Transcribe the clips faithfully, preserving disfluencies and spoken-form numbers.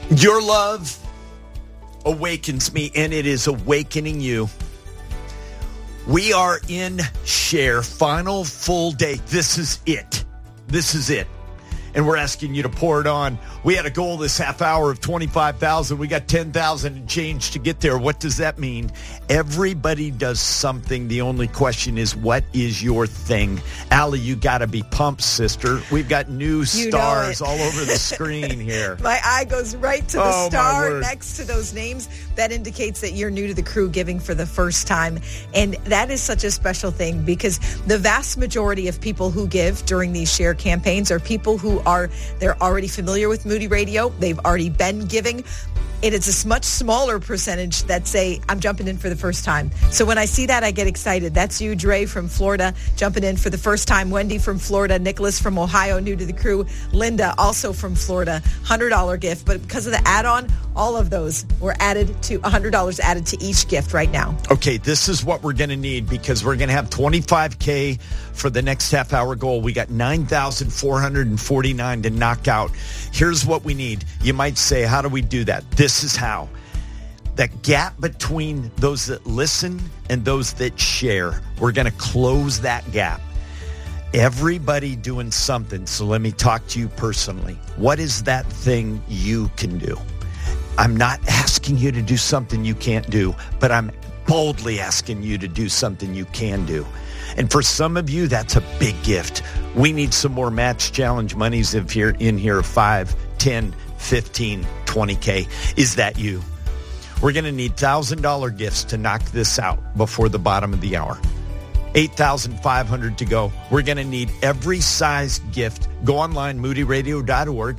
Your love awakens me, and it is awakening you. We are in Share, final full day. This is it. This is it. And we're asking you to pour it on. We had a goal this half hour of twenty-five thousand. We got ten thousand and change to get there. What does that mean? Everybody does something. The only question is, what is your thing? Allie, you got to be pumped, sister. We've got new You stars know it. all over the screen here. My eye goes right to the Oh, my star word. next to those names. That indicates that you're new to the crew, giving for the first time. And that is such a special thing, because the vast majority of people who give during these Share campaigns are people who are, they're already familiar with Moody Radio. They've already been giving. And it's a much smaller percentage that say, I'm jumping in for the first time. So when I see that, I get excited. That's you, Dre from Florida, jumping in for the first time. Wendy from Florida. Nicholas from Ohio, new to the crew. Linda, also from Florida, one hundred dollars gift. But because of the add-on, all of those were added to one hundred dollars added to each gift right now. Okay, this is what we're going to need, because we're going to have twenty-five K for the next half-hour goal. We got nine thousand four hundred forty-nine to knock out. Here's what we need. You might say, how do we do that? This is how. That gap between those that listen and those that share, we're going to close that gap. Everybody doing something. So let me talk to you personally. What is that thing you can do? I'm not asking you to do something you can't do, but I'm boldly asking you to do something you can do. And for some of you, that's a big gift. We need some more match challenge monies if you're in here, five, ten, fifteen, twenty K. Is that you? We're going to need one thousand dollars gifts to knock this out before the bottom of the hour. eight thousand five hundred to go. We're going to need every size gift. Go online, moody radio dot org,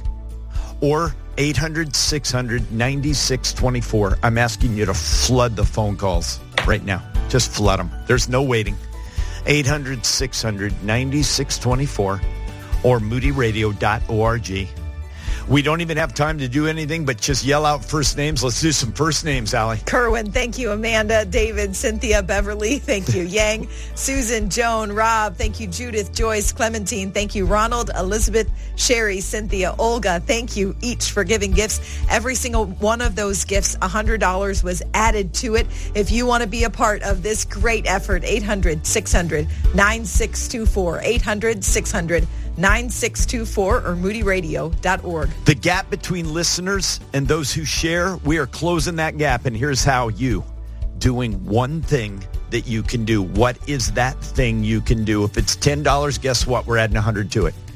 or eight hundred, six hundred, ninety-six twenty-four. I'm asking you to flood the phone calls right now. Just flood them. There's no waiting. eight hundred, six hundred, ninety-six twenty-four or moody radio dot org. We don't even have time to do anything but just yell out first names. Let's do some first names, Allie. Kerwin, thank you. Amanda, David, Cynthia, Beverly, thank you. Yang, Susan, Joan, Rob, thank you. Judith, Joyce, Clementine, thank you. Ronald, Elizabeth, Sherry, Cynthia, Olga, thank you each for giving gifts. Every single one of those gifts, one hundred dollars was added to it. If you want to be a part of this great effort, eight hundred, six hundred, nine six two four, eight hundred, six hundred, nine six two four or moody radio dot org. The gap between listeners and those who share, we are closing that gap. And here's how: you doing one thing that you can do. What is that thing you can do? If it's ten dollars, guess what? We're adding one hundred to it.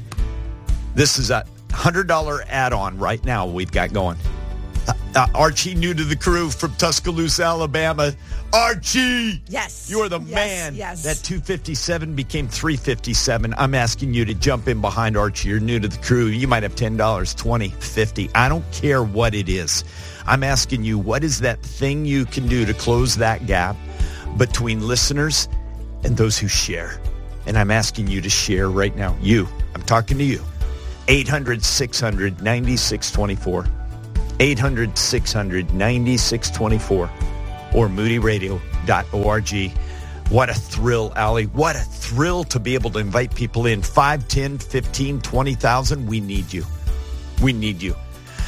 This is a one hundred dollars add-on right now we've got going. Uh, uh, Archie, new to the crew from Tuscaloosa, Alabama. Archie! Yes. You are the yes, man. Yes. That two fifty-seven became three fifty-seven. I'm asking you to jump in behind Archie. You're new to the crew. You might have ten dollars, twenty dollars, fifty dollars. I don't care what it is. I'm asking you, what is that thing you can do to close that gap between listeners and those who share? And I'm asking you to share right now. You. I'm talking to you. eight hundred, six hundred, ninety-six twenty-four. eight hundred, six hundred, ninety-six twenty-four or moody radio dot org. What a thrill, Allie. What a thrill to be able to invite people in. five, ten, fifteen, twenty thousand. We need you. We need you.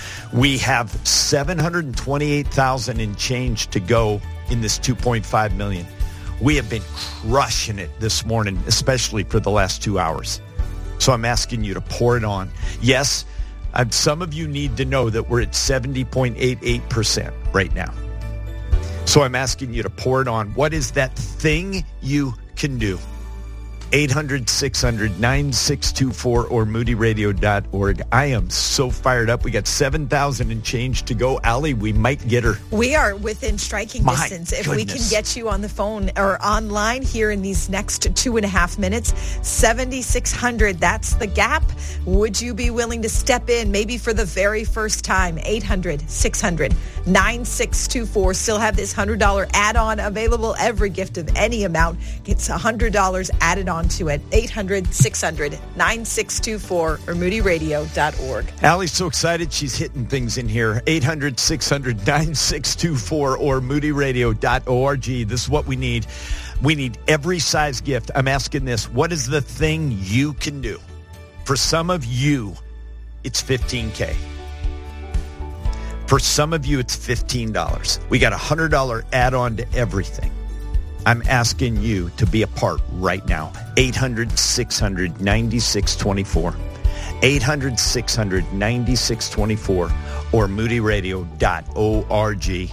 We have seven hundred twenty-eight thousand in change to go in this two point five million. We have been crushing it this morning, especially for the last two hours. So I'm asking you to pour it on. Yes, Uh, some of you need to know that we're at seventy point eight eight percent right now. So I'm asking you to pour it on. What is that thing you can do? eight hundred, six hundred, nine six two four or moody radio dot org. I am so fired up. We got seven thousand and change to go. Allie, we might get her. We are within striking My distance. If we can goodness. get you on the phone or online here in these next two and a half minutes, seventy-six hundred, that's the gap. Would you be willing to step in maybe for the very first time? eight hundred, six hundred, nine six two four. Still have this one hundred dollars add-on available. Every gift of any amount gets one hundred dollars added on to it. eight hundred, six hundred, nine six two four or moody radio dot org. Allie's so excited she's hitting things in here. eight hundred, six hundred, nine six two four or moody radio dot org. This is what we need. We need every size gift. I'm asking this. What is the thing you can do? For some of you, it's fifteen K. For some of you, it's fifteen dollars. We got a one hundred dollars add-on to everything. I'm asking you to be a part right now. eight hundred, six hundred, ninety-six twenty-four. eight hundred, six hundred, ninety-six twenty-four or moody radio dot org.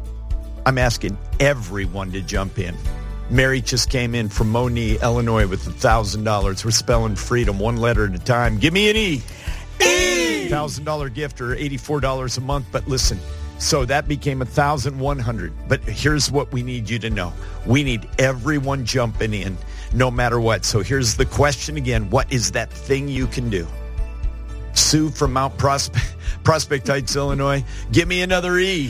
I'm asking everyone to jump in. Mary just came in from Moni, Illinois with one thousand dollars. We're spelling freedom one letter at a time. Give me an E. E! one thousand dollars gift or eighty-four dollars a month. But listen, so that became one thousand one hundred dollars. But here's what we need you to know. We need everyone jumping in no matter what. So here's the question again. What is that thing you can do? Sue from Mount Prospect, Prospect Heights, Illinois. Give me another E.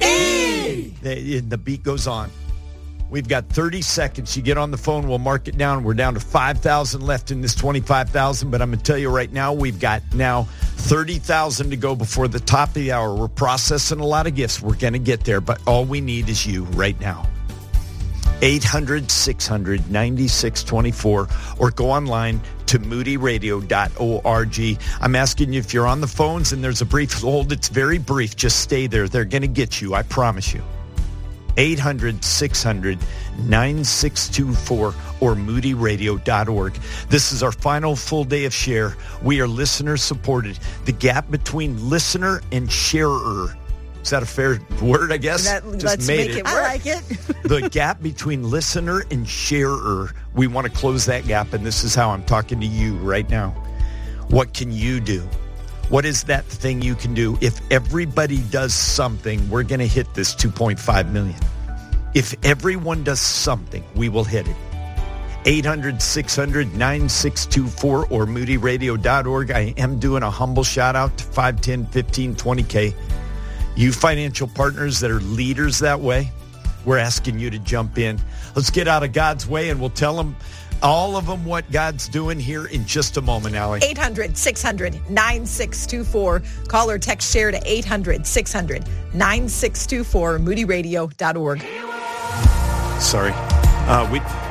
E! The, the beat goes on. We've got thirty seconds. You get on the phone, we'll mark it down. We're down to five thousand left in this twenty-five thousand, but I'm going to tell you right now, we've got now thirty thousand to go before the top of the hour. We're processing a lot of gifts. We're going to get there, but all we need is you right now. eight hundred, six hundred, ninety-six twenty-four or go online to moody radio dot org. I'm asking you if you're on the phones and there's a brief hold. It's very brief. Just stay there. They're going to get you. I promise you. eight hundred, six hundred, nine six two four or moody radio dot org. This is our final full day of share. We are listener supported. The gap between listener and sharer. Is that a fair word, I guess? That, Just let's made make it. it work. I like it. The gap between listener and sharer. We want to close that gap, and this is how I'm talking to you right now. What can you do? What is that thing you can do? If everybody does something, we're going to hit this two point five million. If everyone does something, we will hit it. eight hundred, six hundred, nine six two four or moody radio dot org. I am doing a humble shout out to five, ten, fifteen, twenty K. You financial partners that are leaders that way, we're asking you to jump in. Let's get out of God's way, and we'll tell them, all of them, what God's doing here in just a moment, Allie. eight hundred, six hundred, nine six two four. Call or text share to eight hundred, six hundred, nine six two four, moody radio dot org. Sorry. Uh, we...